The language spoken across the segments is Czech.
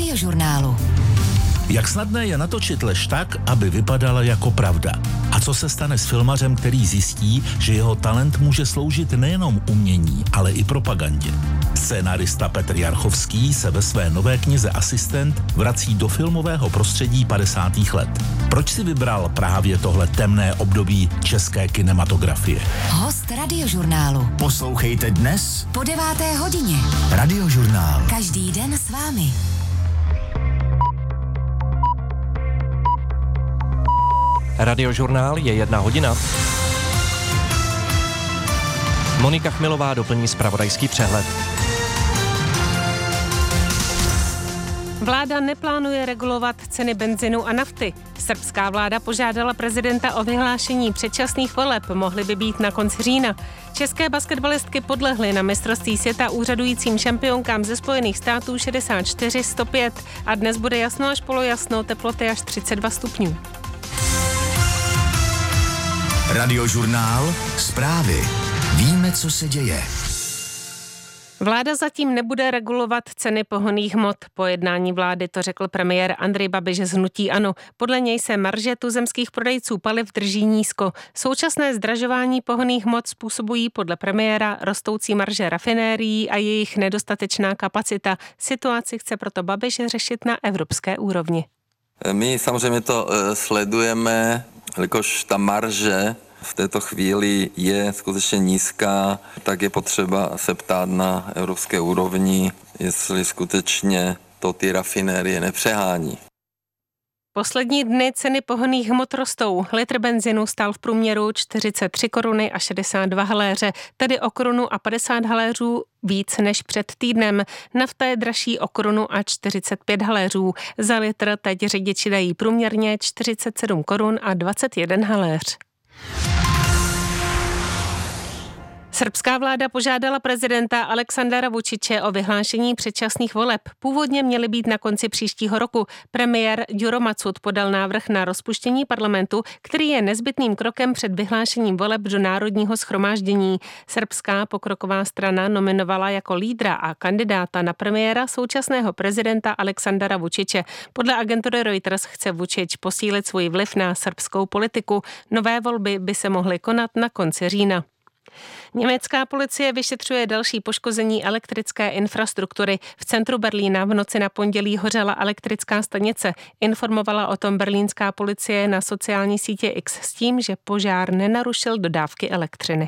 Radiožurnálu. Jak snadné je natočit lež tak, aby vypadala jako pravda? A co se stane s filmařem, který zjistí, že jeho talent může sloužit nejenom umění, ale i propagandě? Scénárista Petr Jarchovský se ve své nové knize Asistent vrací do filmového prostředí 50. let. Proč si vybral právě tohle temné období české kinematografie? Host Radiožurnálu. Poslouchejte dnes Po 9. hodině. Radiožurnál. Každý den s vámi. Radiožurnál je 1 hodina. Monika Chmilová doplní zpravodajský přehled. Vláda neplánuje regulovat ceny benzinu a nafty. Srbská vláda požádala prezidenta o vyhlášení předčasných voleb, mohly by být na konci října. České basketbalistky podlehly na mistrovství světa úřadujícím šampionkám ze Spojených států 64-105 a dnes bude jasno až polojasno, teploty až 32 stupňů. Radiožurnál. Zprávy. Víme, co se děje. Vláda zatím nebude regulovat ceny pohonných hmot. Po jednání vlády to řekl premiér Andrej Babiš z hnutí ANO. Podle něj se marže tuzemských prodejců paliv drží nízko. Současné zdražování pohonných hmot způsobují podle premiéra rostoucí marže rafinérií a jejich nedostatečná kapacita. Situaci chce proto Babiš řešit na evropské úrovni. My samozřejmě to sledujeme, jelikož ta marže v této chvíli je skutečně nízká, tak je potřeba se ptát na evropské úrovni, jestli skutečně to ty rafinérie nepřehání. Poslední dny ceny pohonných hmot rostou. Litr benzinu stál v průměru 43 koruny a 62 haléře, tedy o korunu a 50 haléřů víc než před týdnem. Nafta je dražší o korunu a 45 haléřů. Za litr teď řidiči dají průměrně 47 korun a 21 haléř. Srbská vláda požádala prezidenta Aleksandara Vučiće o vyhlášení předčasných voleb. Původně měly být na konci příštího roku. Premiér Đuro Macud podal návrh na rozpuštění parlamentu, který je nezbytným krokem před vyhlášením voleb do Národního shromáždění. Srbská pokroková strana nominovala jako lídra a kandidáta na premiéra současného prezidenta Aleksandara Vučiće. Podle agentury Reuters chce Vučić posílit svůj vliv na srbskou politiku. Nové volby by se mohly konat na konci října. Německá policie vyšetřuje další poškození elektrické infrastruktury. V centru Berlína v noci na pondělí hořela elektrická stanice. Informovala o tom berlínská policie na sociální sítě X s tím, že požár nenarušil dodávky elektřiny.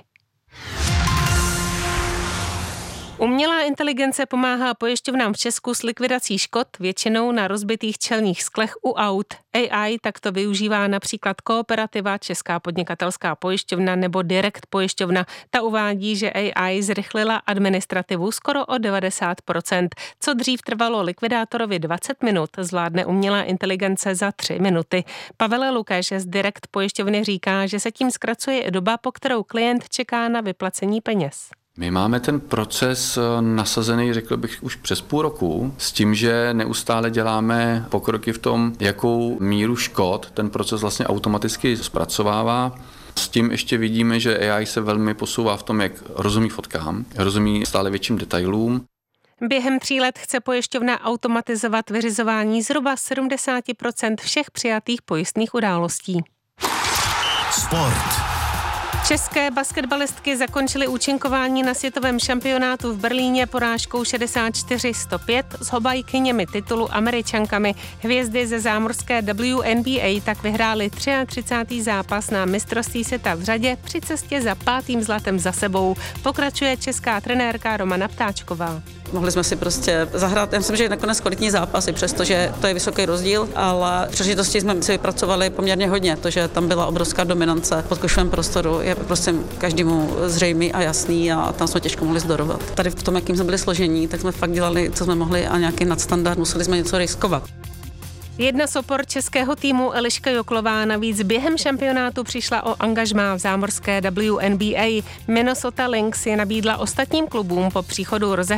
Umělá inteligence pomáhá pojišťovnám v Česku s likvidací škod, většinou na rozbitých čelních sklech u aut. AI takto využívá například Kooperativa, Česká podnikatelská pojišťovna nebo Direkt pojišťovna. Ta uvádí, že AI zrychlila administrativu skoro o 90%. Co dřív trvalo likvidátorovi 20 minut, zvládne umělá inteligence za 3 minuty. Pavel Lukáš z Direkt pojišťovny říká, že se tím zkracuje i doba, po kterou klient čeká na vyplacení peněz. My máme ten proces nasazený, řekl bych, už přes půl roku, s tím, že neustále děláme pokroky v tom, jakou míru škod ten proces vlastně automaticky zpracovává. S tím ještě vidíme, že AI se velmi posouvá v tom, jak rozumí fotkám, rozumí stále větším detailům. Během 3 let chce pojišťovna automatizovat vyřizování zhruba 70% všech přijatých pojistných událostí. Sport. České basketbalistky zakončily účinkování na světovém šampionátu v Berlíně porážkou 64-105 s obhájkyněmi titulu Američankami. Hvězdy ze zámořské WNBA tak vyhrály 33. zápas na mistrovství světa v řadě při cestě za 5. zlatem za sebou. Pokračuje česká trenérka Romana Ptáčková. Mohli jsme si prostě zahrát, já myslím, že nakonec kvalitní zápasy, přestože to je vysoký rozdíl, ale příležitosti jsme si vypracovali poměrně hodně, to, že tam byla obrovská dominance pod košovém prostoru, je prostě každému zřejmý a jasný a tam jsme těžko mohli zdorovat. Tady v tom, jakým jsme byli složení, tak jsme fakt dělali, co jsme mohli a nějaký nadstandard, museli jsme něco riskovat. Jedna z opor českého týmu Eliška Joklová navíc během šampionátu přišla o angažmá v zámořské WNBA. Minnesota Lynx je nabídla ostatním klubům po příchodu